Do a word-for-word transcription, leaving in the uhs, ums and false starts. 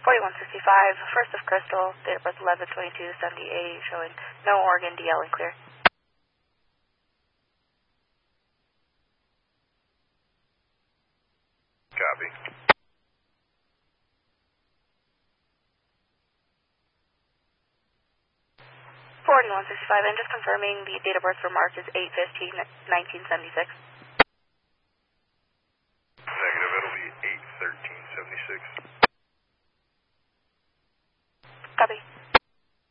forty-one sixty-five, First of Crystal, date of birth eleven twenty-two seventy-eight, showing no Oregon, D L and clear. Copy. forty-one sixty-five, and just confirming the date of birth for Mark is eight fifteen nineteen seventy-six. Negative, it'll be eight thirteen seventy-six. Copy.